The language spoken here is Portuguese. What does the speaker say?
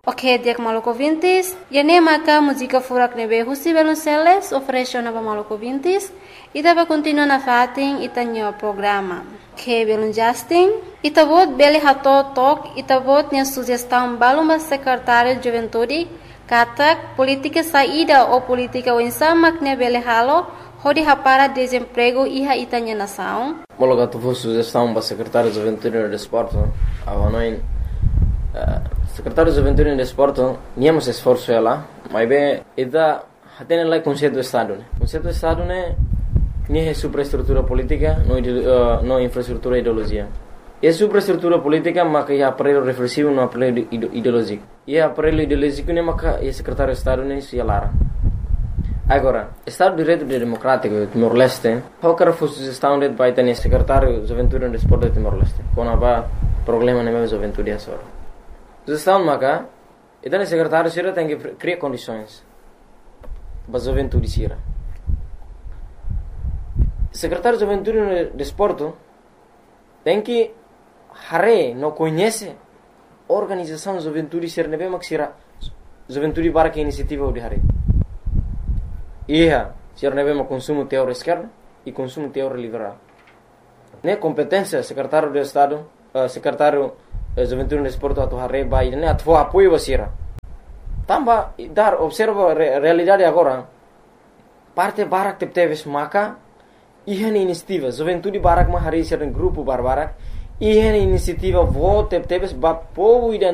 Ok, dia Maluco Vintes. E nem maka música furak nebe Husi Velonceles oferece na Maluco Vintes. E dava continua na fatin itanyo programa. Que belum Justin. Itavot beli hato tok. Itavot nya sugestão baluma secretário de Juventude. Katak política saída ou política wensamak ne beli halo. Hodi hapara desemprego iha itanya nação. Mologato foi sugestão para secretário de Juventude e Desporto. Avanoin secretário de Juventude e Desporto, niamos esforço ela, mas bem, ida tem lá conceito do Estado, né? Conceito do Estado né, nem é superestrutura política, não infraestrutura ideologia. É superestrutura política, mas é aparelho reflexivo, não aparelho ideológico. E aparelho ideológico né, mas é secretário de Estado né, se alara. Agora, Estado de Direito Democrático Timor-Leste, qualquer sugestão de vai ter secretário de Juventude e Desporto de Timor-Leste, quando há problema na minha juventude é só. Sugestão maka, então o secretário sira tem que criar condições para a juventude sira. Secretário de Juventude e Desporto tem que não conhece a organização de juventude sira nebe mak sira juventude para que iniciativa de hare. Ia sira nebe mak consumo teórico esquerdo e consumo teórico liberal. Ne competência secretário de Estado, secretário Juventude e Desporto atau hari baik ini atau apoio basira. Tambah dar observa realidade agora. Parte barak teve maka ihan inisiativa Juventude barak mah hari sering grupo barbarak ihan inisiativa vote teve ba povo